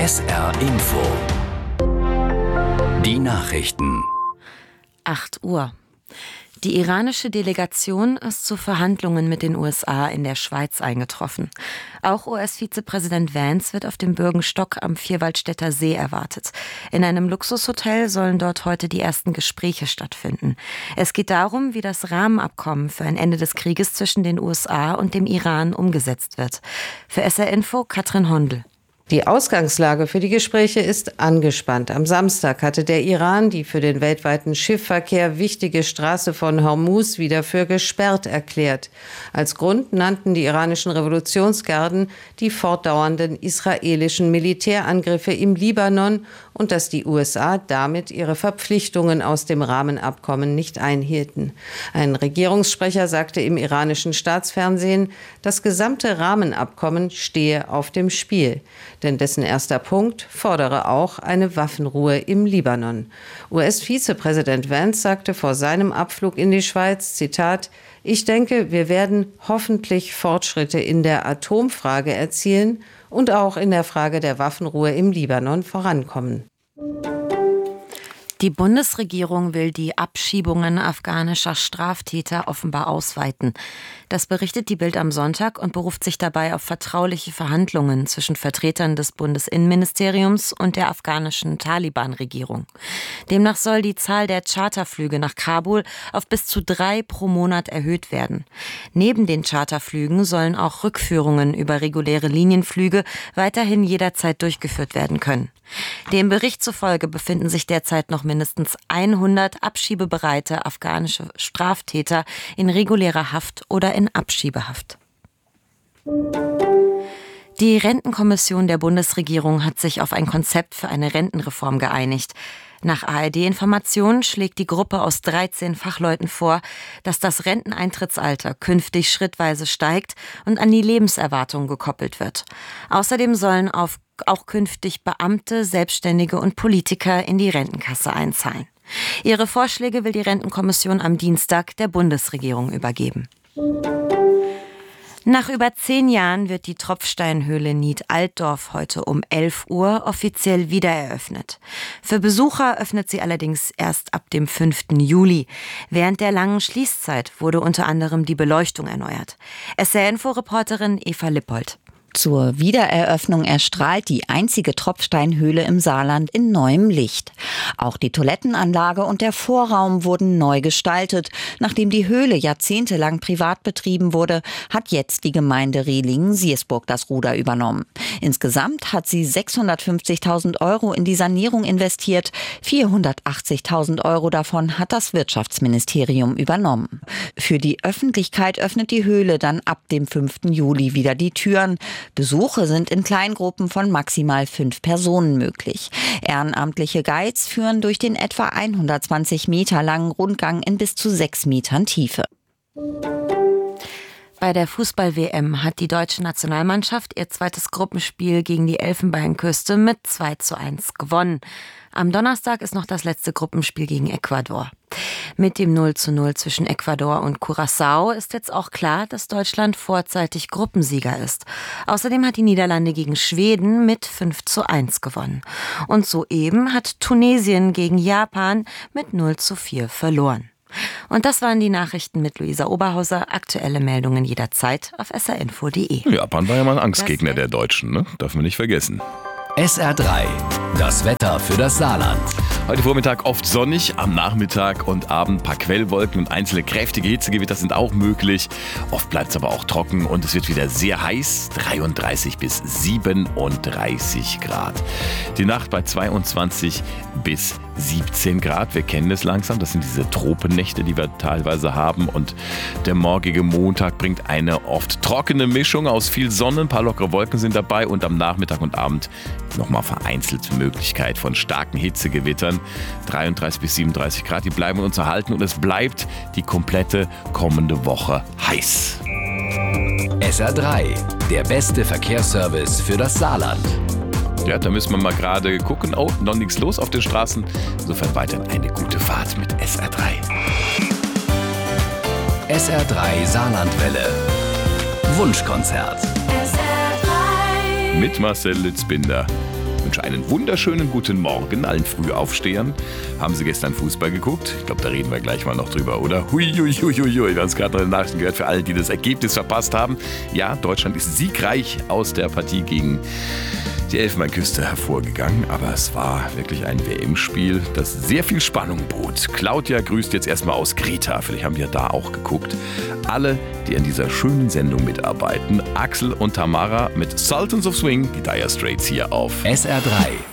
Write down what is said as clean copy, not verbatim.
SR Info. Die Nachrichten. 8 Uhr. Die iranische Delegation ist zu Verhandlungen mit den USA in der Schweiz eingetroffen. Auch US-Vizepräsident Vance wird auf dem Bürgenstock am Vierwaldstätter See erwartet. In einem Luxushotel sollen dort heute die ersten Gespräche stattfinden. Es geht darum, wie das Rahmenabkommen für ein Ende des Krieges zwischen den USA und dem Iran umgesetzt wird. Für SR Info Katrin Hondel. Die Ausgangslage für die Gespräche ist angespannt. Am Samstag hatte der Iran die für den weltweiten Schiffverkehr wichtige Straße von Hormuz wieder für gesperrt erklärt. Als Grund nannten die iranischen Revolutionsgarden die fortdauernden israelischen Militärangriffe im Libanon und dass die USA damit ihre Verpflichtungen aus dem Rahmenabkommen nicht einhielten. Ein Regierungssprecher sagte im iranischen Staatsfernsehen, das gesamte Rahmenabkommen stehe auf dem Spiel. Denn dessen erster Punkt fordere auch eine Waffenruhe im Libanon. US-Vizepräsident Vance sagte vor seinem Abflug in die Schweiz, Zitat, ich denke, wir werden hoffentlich Fortschritte in der Atomfrage erzielen und auch in der Frage der Waffenruhe im Libanon vorankommen. Die Bundesregierung will die Abschiebungen afghanischer Straftäter offenbar ausweiten. Das berichtet die Bild am Sonntag und beruft sich dabei auf vertrauliche Verhandlungen zwischen Vertretern des Bundesinnenministeriums und der afghanischen Taliban-Regierung. Demnach soll die Zahl der Charterflüge nach Kabul auf bis zu 3 pro Monat erhöht werden. Neben den Charterflügen sollen auch Rückführungen über reguläre Linienflüge weiterhin jederzeit durchgeführt werden können. Dem Bericht zufolge befinden sich derzeit noch mindestens 100 abschiebebereite afghanische Straftäter in regulärer Haft oder in Abschiebehaft. Die Rentenkommission der Bundesregierung hat sich auf ein Konzept für eine Rentenreform geeinigt. Nach ARD-Informationen schlägt die Gruppe aus 13 Fachleuten vor, dass das Renteneintrittsalter künftig schrittweise steigt und an die Lebenserwartung gekoppelt wird. Außerdem sollen auch künftig Beamte, Selbstständige und Politiker in die Rentenkasse einzahlen. Ihre Vorschläge will die Rentenkommission am Dienstag der Bundesregierung übergeben. Nach über 10 Jahren wird die Tropfsteinhöhle Nied-Altdorf heute um 11 Uhr offiziell wiedereröffnet. Für Besucher öffnet sie allerdings erst ab dem 5. Juli. Während der langen Schließzeit wurde unter anderem die Beleuchtung erneuert. SR-Info-Reporterin Eva Lippold. Zur Wiedereröffnung erstrahlt die einzige Tropfsteinhöhle im Saarland in neuem Licht. Auch die Toilettenanlage und der Vorraum wurden neu gestaltet. Nachdem die Höhle jahrzehntelang privat betrieben wurde, hat jetzt die Gemeinde Rehlingen-Siersburg das Ruder übernommen. Insgesamt hat sie 650.000 € in die Sanierung investiert. 480.000 € davon hat das Wirtschaftsministerium übernommen. Für die Öffentlichkeit öffnet die Höhle dann ab dem 5. Juli wieder die Türen. Besuche sind in Kleingruppen von maximal 5 Personen möglich. Ehrenamtliche Guides führen durch den etwa 120 Meter langen Rundgang in bis zu 6 Metern Tiefe. Bei der Fußball-WM hat die deutsche Nationalmannschaft ihr zweites Gruppenspiel gegen die Elfenbeinküste mit 2:1 gewonnen. Am Donnerstag ist noch das letzte Gruppenspiel gegen Ecuador. Mit dem 0:0 zwischen Ecuador und Curaçao ist jetzt auch klar, dass Deutschland vorzeitig Gruppensieger ist. Außerdem hat die Niederlande gegen Schweden mit 5:1 gewonnen. Und soeben hat Tunesien gegen Japan mit 0:4 verloren. Und das waren die Nachrichten mit Luisa Oberhauser. Aktuelle Meldungen jederzeit auf srinfo.de. Japan war ja mal ein Angstgegner der Deutschen, ne? Darf man nicht vergessen. SR3, das Wetter für das Saarland. Heute Vormittag oft sonnig, am Nachmittag und Abend ein paar Quellwolken und einzelne kräftige Hitzegewitter sind auch möglich. Oft bleibt es aber auch trocken und es wird wieder sehr heiß, 33 bis 37 Grad. Die Nacht bei 22 bis 17 Grad, wir kennen es langsam, das sind diese Tropennächte, die wir teilweise haben und der morgige Montag bringt eine oft trockene Mischung aus viel Sonne, ein paar lockere Wolken sind dabei und am Nachmittag und Abend nochmal vereinzelt Möglichkeit von starken Hitzegewittern. 33 bis 37 Grad, die bleiben uns erhalten und es bleibt die komplette kommende Woche heiß. SR3, der beste Verkehrsservice für das Saarland. Ja, da müssen wir mal gerade gucken. Oh, noch nichts los auf den Straßen. Insofern weiterhin eine gute Fahrt mit SR3. SR3 Saarlandwelle. Wunschkonzert. Mit Marcel Litzbinder. Und wünsche einen wunderschönen guten Morgen allen Frühaufstehern. Haben Sie gestern Fußball geguckt? Ich glaube, da reden wir gleich mal noch drüber, oder? Huiuiuiui, wir haben es gerade noch in den Nachrichten gehört, für alle, die das Ergebnis verpasst haben. Ja, Deutschland ist siegreich aus der Partie gegen die Elfenbeinküste hervorgegangen, aber es war wirklich ein WM-Spiel, das sehr viel Spannung bot. Claudia grüßt jetzt erstmal aus Kreta, vielleicht haben wir da auch geguckt. Alle, die an dieser schönen Sendung mitarbeiten, Axel und Tamara mit Sultans of Swing, die Dire Straits hier auf SR3